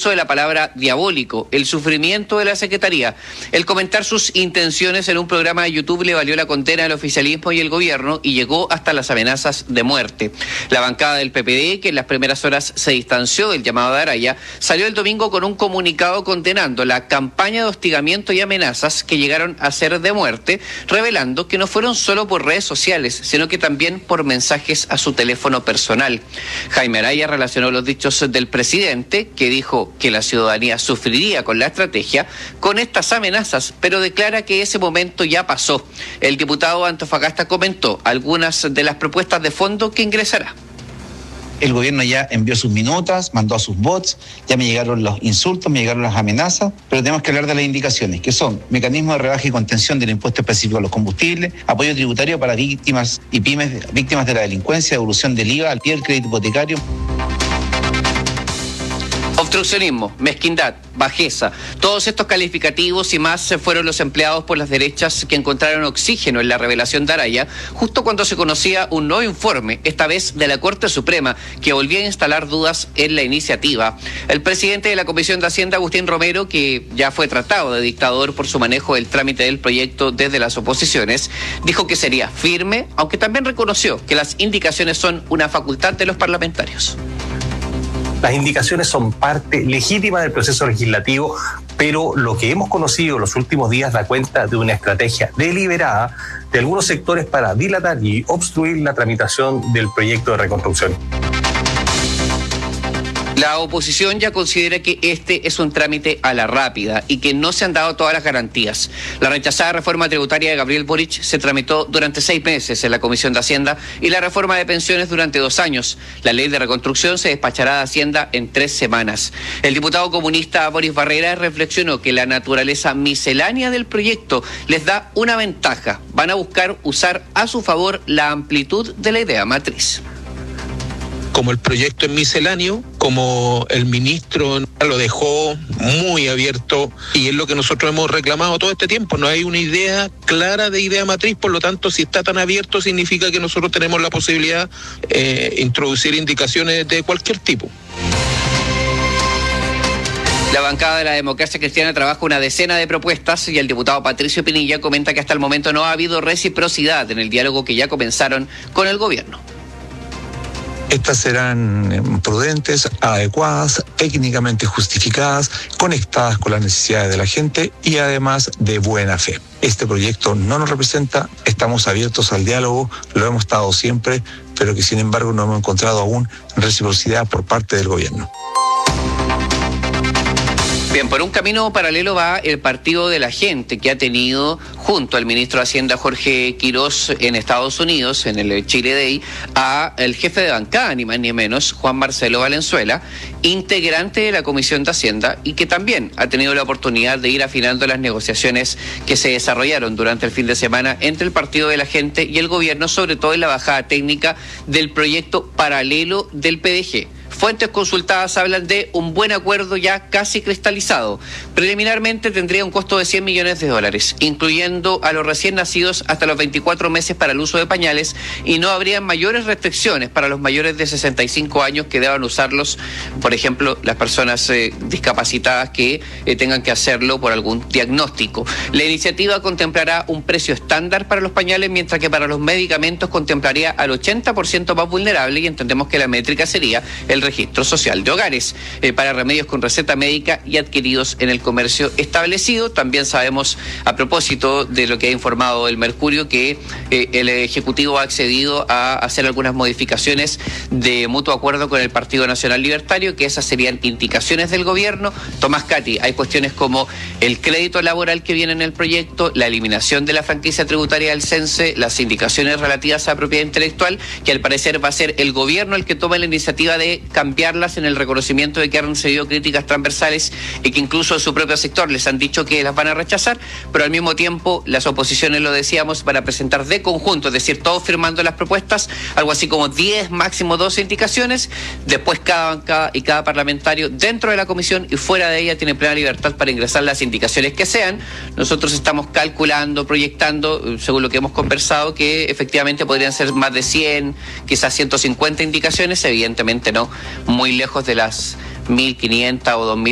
uso de la palabra diabólico, el sufrimiento de la Secretaría. El comentar sus intenciones en un programa de YouTube le valió la condena al oficialismo y el gobierno y llegó hasta las amenazas de muerte. La bancada del PPD, que en las primeras horas se distanció del llamado de Araya, salió el domingo con un comunicado condenando la campaña de hostigamiento y amenazas que llegaron a ser de muerte, revelando que no fueron solo por redes sociales, sino que también por mensajes a su teléfono personal. Jaime Araya relacionó los dichos del presidente, que dijo que la ciudadanía sufriría con la estrategia, con estas amenazas, pero declara que ese momento ya pasó. El diputado Antofagasta comentó algunas de las propuestas de fondo que ingresará. El gobierno ya envió sus minutas, mandó a sus bots, ya me llegaron los insultos, me llegaron las amenazas, pero tenemos que hablar de las indicaciones, que son mecanismos de rebaja y contención del impuesto específico a los combustibles, apoyo tributario para víctimas y pymes, víctimas de la delincuencia, devolución del IVA al pie del crédito hipotecario. Obstruccionismo, mezquindad, bajeza, todos estos calificativos y más fueron los empleados por las derechas que encontraron oxígeno en la revelación de Araya, justo cuando se conocía un nuevo informe, esta vez de la Corte Suprema, que volvía a instalar dudas en la iniciativa. El presidente de la Comisión de Hacienda, Agustín Romero, que ya fue tratado de dictador por su manejo del trámite del proyecto desde las oposiciones, dijo que sería firme, aunque también reconoció que las indicaciones son una facultad de los parlamentarios. Las indicaciones son parte legítima del proceso legislativo, pero lo que hemos conocido en los últimos días da cuenta de una estrategia deliberada de algunos sectores para dilatar y obstruir la tramitación del proyecto de reconstrucción. La oposición ya considera que este es un trámite a la rápida y que no se han dado todas las garantías. La rechazada reforma tributaria de Gabriel Boric se tramitó durante 6 meses en la Comisión de Hacienda y la reforma de pensiones durante 2 años. La ley de reconstrucción se despachará de Hacienda en 3 semanas. El diputado comunista Boris Barrera reflexionó que la naturaleza miscelánea del proyecto les da una ventaja. Van a buscar usar a su favor la amplitud de la idea matriz. Como el proyecto es misceláneo, como el ministro lo dejó muy abierto y es lo que nosotros hemos reclamado todo este tiempo, no hay una idea clara de idea matriz, por lo tanto si está tan abierto significa que nosotros tenemos la posibilidad de introducir indicaciones de cualquier tipo. La bancada de la Democracia Cristiana trabaja una decena de propuestas y el diputado Patricio Pinilla comenta que hasta el momento no ha habido reciprocidad en el diálogo que ya comenzaron con el gobierno. Estas serán prudentes, adecuadas, técnicamente justificadas, conectadas con las necesidades de la gente y además de buena fe. Este proyecto no nos representa, estamos abiertos al diálogo, lo hemos estado siempre, pero que sin embargo no hemos encontrado aún reciprocidad por parte del gobierno. Bien, por un camino paralelo va el Partido de la Gente, que ha tenido junto al ministro de Hacienda Jorge Quirós en Estados Unidos, en el Chile Day, a el jefe de bancada, ni más ni menos, Juan Marcelo Valenzuela, integrante de la Comisión de Hacienda y que también ha tenido la oportunidad de ir afinando las negociaciones que se desarrollaron durante el fin de semana entre el Partido de la Gente y el gobierno, sobre todo en la bajada técnica del proyecto paralelo del PDG. Fuentes consultadas hablan de un buen acuerdo ya casi cristalizado. Preliminarmente tendría un costo de $100 millones, incluyendo a los recién nacidos hasta los 24 meses para el uso de pañales, y no habría mayores restricciones para los mayores de 65 años que deban usarlos, por ejemplo, las personas discapacitadas que tengan que hacerlo por algún diagnóstico. La iniciativa contemplará un precio estándar para los pañales, mientras que para los medicamentos contemplaría al 80% más vulnerable, y entendemos que la métrica sería el registro social de hogares para remedios con receta médica y adquiridos en el comercio establecido. También sabemos, a propósito de lo que ha informado el Mercurio, que el Ejecutivo ha accedido a hacer algunas modificaciones de mutuo acuerdo con el Partido Nacional Libertario, que esas serían indicaciones del gobierno. Tomás Cati, hay cuestiones como el crédito laboral que viene en el proyecto, la eliminación de la franquicia tributaria del CENSE, las indicaciones relativas a propiedad intelectual, que al parecer va a ser el gobierno el que tome la iniciativa de cambiarlas en el reconocimiento de que han recibido críticas transversales y que incluso en su propio sector les han dicho que las van a rechazar, pero al mismo tiempo las oposiciones, lo decíamos, van a presentar de conjunto, es decir, todos firmando las propuestas, algo así como 10, máximo 12 indicaciones. Después cada bancada y cada parlamentario dentro de la comisión y fuera de ella tiene plena libertad para ingresar las indicaciones que sean. Nosotros estamos calculando, proyectando, según lo que hemos conversado, que efectivamente podrían ser más de 100, quizás 150 indicaciones, evidentemente no muy lejos de las 1.500 o 2.000